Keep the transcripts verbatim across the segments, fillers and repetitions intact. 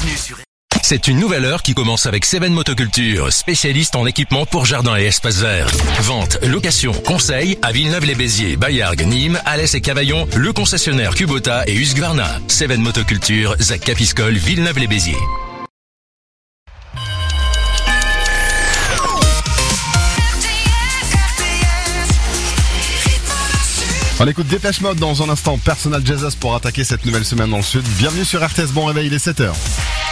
Bienvenue sur... C'est une nouvelle heure qui commence avec Seven Motoculture, spécialiste en équipement pour jardin et espaces verts. Vente, location, conseil à Villeneuve-les-Béziers, Bayargues, Nîmes, Alès et Cavaillon, le concessionnaire Kubota et Husqvarna. Seven Motoculture, Zac Capiscol, Villeneuve-les-Béziers. On écoute Dépêche Mode dans un instant, Personal Jesus pour attaquer cette nouvelle semaine dans le sud. Bienvenue sur R T S, bon réveil, il est sept heures.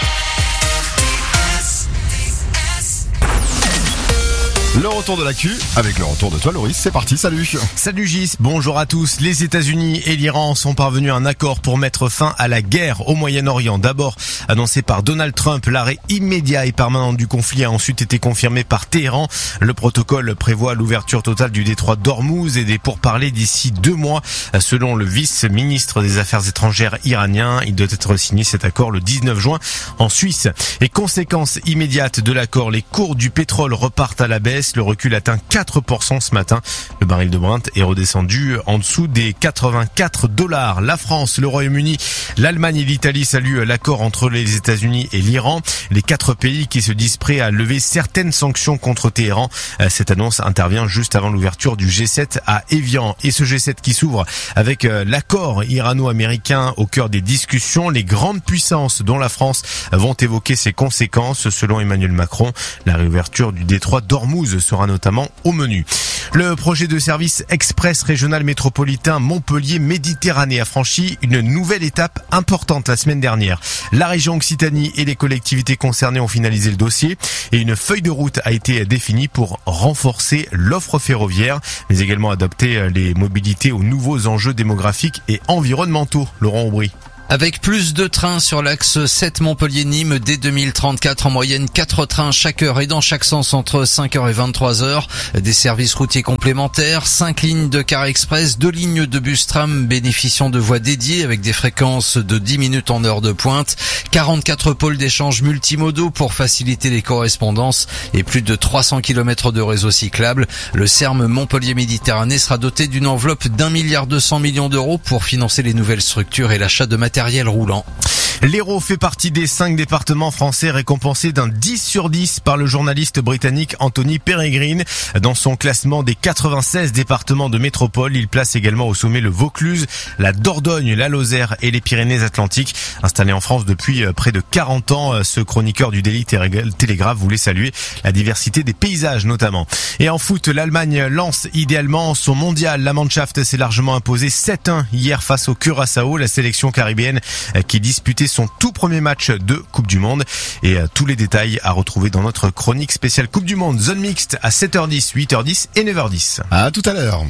Le retour de l'actu avec le retour de toi Loris, c'est parti, salut. Salut Gis, bonjour à tous. Les États-Unis et l'Iran sont parvenus à un accord pour mettre fin à la guerre au Moyen-Orient. D'abord annoncé par Donald Trump, l'arrêt immédiat et permanent du conflit a ensuite été confirmé par Téhéran. Le protocole prévoit l'ouverture totale du détroit d'Ormuz et des pourparlers d'ici deux mois. Selon le vice-ministre des Affaires étrangères iranien, il doit être signé cet accord le dix-neuf juin en Suisse. Et conséquence immédiate de l'accord, les cours du pétrole repartent à la baisse. Le recul atteint quatre pour cent ce matin. Le baril de Brent est redescendu en dessous des quatre-vingt-quatre dollars. La France, le Royaume-Uni, l'Allemagne et l'Italie saluent l'accord entre les États-Unis et l'Iran. Les quatre pays qui se disent prêts à lever certaines sanctions contre Téhéran. Cette annonce intervient juste avant l'ouverture du G sept à Évian. Et ce G sept qui s'ouvre avec l'accord irano-américain au cœur des discussions. Les grandes puissances, dont la France, vont évoquer ses conséquences. Selon Emmanuel Macron, la réouverture du détroit d'Ormuz sera notamment au menu. Le projet de service express régional métropolitain Montpellier-Méditerranée a franchi une nouvelle étape importante la semaine dernière. La région Occitanie et les collectivités concernées ont finalisé le dossier et une feuille de route a été définie pour renforcer l'offre ferroviaire, mais également adapter les mobilités aux nouveaux enjeux démographiques et environnementaux. Laurent Aubry. Avec plus de trains sur l'axe sept Montpellier-Nîmes dès deux mille trente-quatre, en moyenne quatre trains chaque heure et dans chaque sens entre cinq heures et vingt-trois heures. Des services routiers complémentaires, cinq lignes de car express, deux lignes de bus tram bénéficiant de voies dédiées avec des fréquences de dix minutes en heure de pointe, quarante-quatre pôles d'échange multimodaux pour faciliter les correspondances et plus de trois cents kilomètres de réseau cyclable. Le S E R M Montpellier-Méditerranée sera doté d'une enveloppe d'un milliard deux cents millions d'euros pour financer les nouvelles structures et l'achat de matériel roulant. L'Hérault fait partie des cinq départements français récompensés d'un dix sur dix par le journaliste britannique Anthony Peregrine. Dans son classement des quatre-vingt-seize départements de métropole, il place également au sommet le Vaucluse, la Dordogne, la Lozère et les Pyrénées-Atlantiques. Installé en France depuis près de quarante ans, ce chroniqueur du Daily Telegraph voulait saluer la diversité des paysages notamment. Et en foot, l'Allemagne lance idéalement son mondial. La Mannschaft s'est largement imposée sept un hier face au Curaçao, la sélection caribéenne qui disputait son tout premier match de Coupe du Monde. Et tous les détails à retrouver dans notre chronique spéciale Coupe du Monde zone mixte à sept heures dix, huit heures dix et neuf heures dix. À tout à l'heure.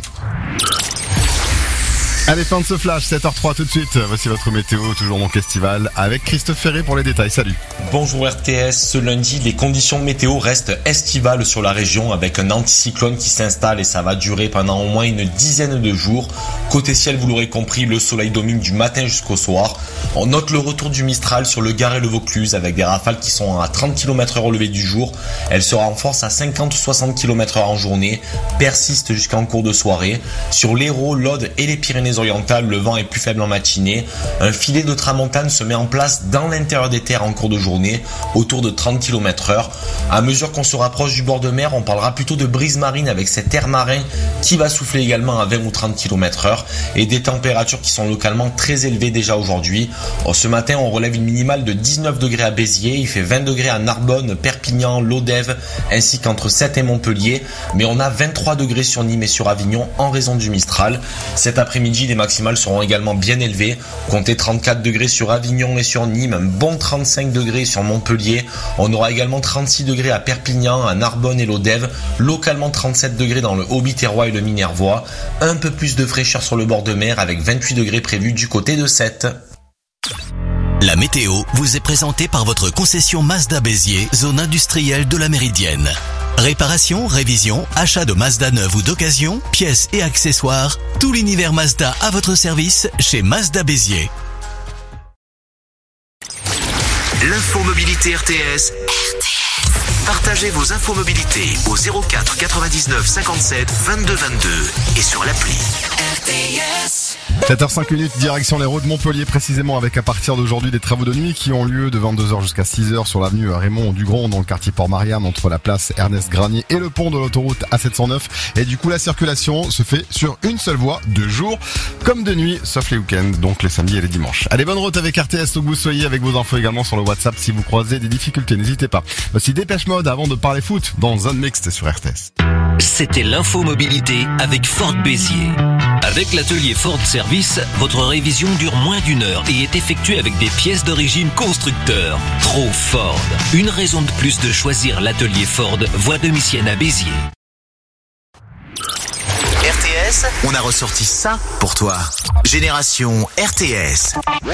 Allez, fin de ce flash, sept heures trois tout de suite. Voici votre météo, toujours donc estival, avec Christophe Ferré pour les détails. Salut. Bonjour R T S. Ce lundi, les conditions météo restent estivales sur la région avec un anticyclone qui s'installe et ça va durer pendant au moins une dizaine de jours. Côté ciel, vous l'aurez compris, le soleil domine du matin jusqu'au soir. On note le retour du Mistral sur le Gard et le Vaucluse avec des rafales qui sont à trente kilomètres heure au lever du jour. Elle sera en force à cinquante à soixante kilomètres heure en journée, persiste jusqu'en cours de soirée. Sur l'Hérault, l'Aude et les Pyrénées orientales, le vent est plus faible en matinée. Un filet de tramontane se met en place dans l'intérieur des terres en cours de journée, autour de trente kilomètres heure. À mesure qu'on se rapproche du bord de mer, on parlera plutôt de brise marine avec cet air marin qui va souffler également à vingt ou trente kilomètres heure et des températures qui sont localement très élevées déjà aujourd'hui. Ce matin, on relève une minimale de dix-neuf degrés à Béziers, il fait vingt degrés à Narbonne, Perpignan, Lodève, ainsi qu'entre Sète et Montpellier, mais on a vingt-trois degrés sur Nîmes et sur Avignon en raison du Mistral. Cet après-midi, les maximales seront également bien élevées, comptez trente-quatre degrés sur Avignon et sur Nîmes, un bon trente-cinq degrés sur Montpellier, on aura également trente-six degrés à Perpignan, à Narbonne et Lodève, localement trente-sept degrés dans le Haut-Biterrois et le Minervois, un peu plus de fraîcheur sur le bord de mer avec vingt-huit degrés prévus du côté de Sète. La météo vous est présentée par votre concession Mazda Béziers, zone industrielle de la Méridienne. Réparation, révision, achat de Mazda neuve ou d'occasion, pièces et accessoires, tout l'univers Mazda à votre service chez Mazda Béziers. L'infomobilité R T S. R T S. Partagez vos infos mobilité au zéro quatre quatre-vingt-dix-neuf cinquante-sept vingt-deux vingt-deux et sur l'appli. R T S. sept heures cinq minutes, direction les routes de Montpellier précisément, avec à partir d'aujourd'hui des travaux de nuit qui ont lieu de vingt-deux heures jusqu'à six heures sur l'avenue Raymond Dugron dans le quartier Port-Marianne entre la place Ernest Granier et le pont de l'autoroute A sept cent neuf. Et du coup la circulation se fait sur une seule voie de jour comme de nuit, sauf les week-ends, donc les samedis et les dimanches. Allez, bonne route avec R T S où que vous soyez, avec vos infos également sur le WhatsApp si vous croisez des difficultés, n'hésitez pas. Voici Dépêche Mode avant de parler foot dans Zone Mixte sur R T S. C'était l'info mobilité avec Ford Béziers. Avec l'atelier Ford Service, votre révision dure moins d'une heure et est effectuée avec des pièces d'origine constructeur. Trop Ford. Une raison de plus de choisir l'atelier Ford, voie de Missienne à Béziers. R T S, on a ressorti ça pour toi. Génération R T S.